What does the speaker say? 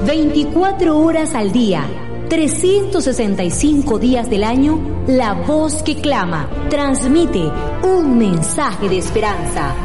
24 horas al día, 365 días del año, la voz que clama transmite un mensaje de esperanza.